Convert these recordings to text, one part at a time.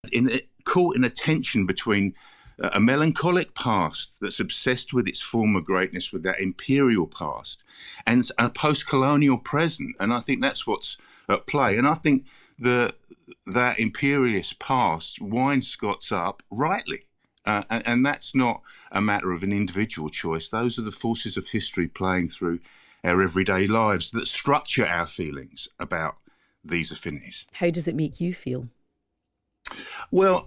caught in a tension between a melancholic past that's obsessed with its former greatness, with that imperial past, and a post-colonial present. And I think that's what's at play. And I think that imperialist past winds Scots up rightly. And that's not a matter of an individual choice. Those are the forces of history playing through our everyday lives that structure our feelings about these affinities. How does it make you feel? Well,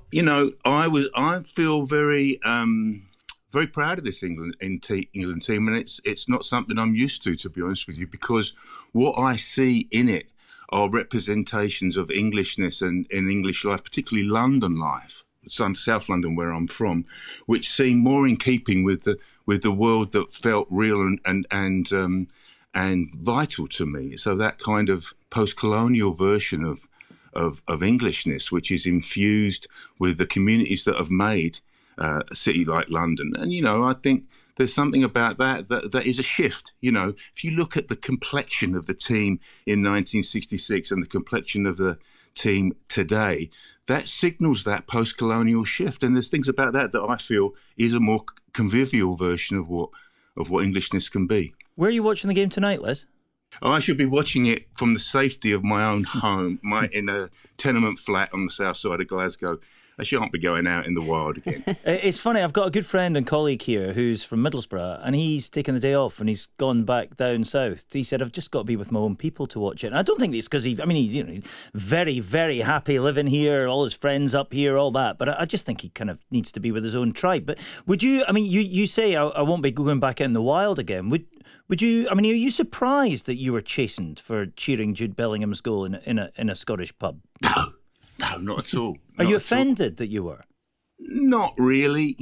I feel very proud of this England team, and it's not something I'm used to be honest with you, because what I see in it are representations of Englishness and in English life, particularly London life, South London, where I'm from, which seem more in keeping with the world that felt real and vital to me. So that kind of post-colonial version of Englishness, which is infused with the communities that have made a city like London. And, I think there's something about that is a shift. If you look at the complexion of the team in 1966 and the complexion of the team today, that signals that post-colonial shift. And there's things about that I feel is a more convivial version of what Englishness can be. Where are you watching the game tonight, Les? I should be watching it from the safety of my own home, in a tenement flat on the south side of Glasgow. I shan't be going out in the wild again. It's funny, I've got a good friend and colleague here who's from Middlesbrough, and he's taken the day off and he's gone back down south. He said, I've just got to be with my own people to watch it. And I don't think it's because he's very, very happy living here, all his friends up here, all that. But I just think he kind of needs to be with his own tribe. But would you, you say I won't be going back out in the wild again. Would you, are you surprised that you were chastened for cheering Jude Bellingham's goal in a Scottish pub? No, not at all. Are you offended that you were? Not really.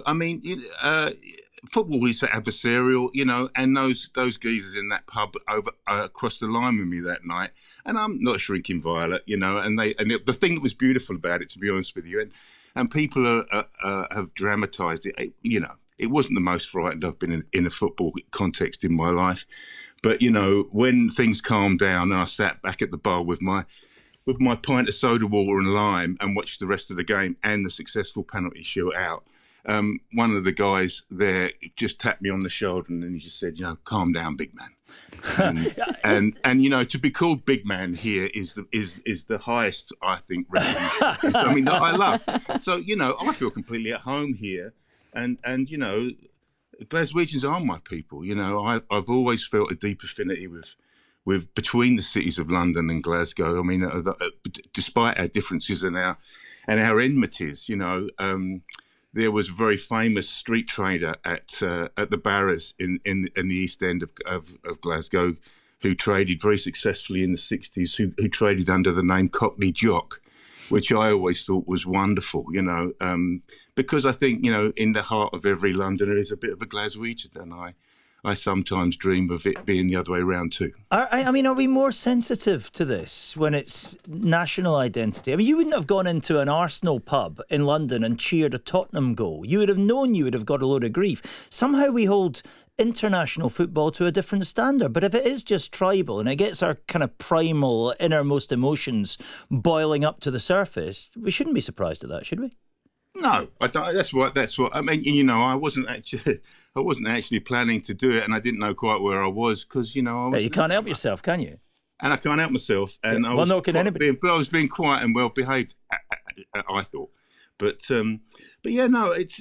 Football is adversarial, and those geezers in that pub across the line with me that night, and I'm not shrinking violet, and the thing that was beautiful about it, to be honest with you, and people have dramatised it. It wasn't the most frightened I've been in a football context in my life, but when things calmed down and I sat back at the bar with my pint of soda water and lime and watched the rest of the game and the successful penalty shootout, one of the guys there just tapped me on the shoulder and then he just said, calm down, big man. And to be called big man here is the highest, I think, recognition. I love. So, I feel completely at home here. And Glaswegians are my people. I've always felt a deep affinity with between the cities of London and Glasgow. Despite our differences and our enmities, there was a very famous street trader at the Barras in the East End of Glasgow, who traded very successfully in the 60s, who traded under the name Cockney Jock, which I always thought was wonderful, because I think, in the heart of every Londoner is a bit of a Glaswegian, and I sometimes dream of it being the other way around too. Are we more sensitive to this when it's national identity? You wouldn't have gone into an Arsenal pub in London and cheered a Tottenham goal. You would have known you would have got a load of grief. Somehow we hold international football to a different standard. But if it is just tribal and it gets our kind of primal innermost emotions boiling up to the surface, we shouldn't be surprised at that, should we? No, I don't. That's what. I wasn't actually planning to do it, and I didn't know quite where I was because, I was. You can't help yourself, can you? And I can't help myself, and yeah, I was being quiet and well behaved. I thought, but yeah, no, it's.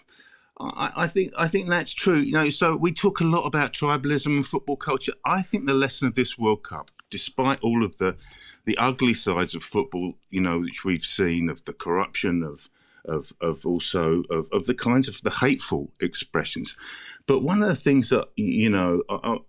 I think that's true. So we talk a lot about tribalism and football culture. I think the lesson of this World Cup, despite all of the ugly sides of football, which we've seen, of the corruption, of the kinds of the hateful expressions. But one of the things that,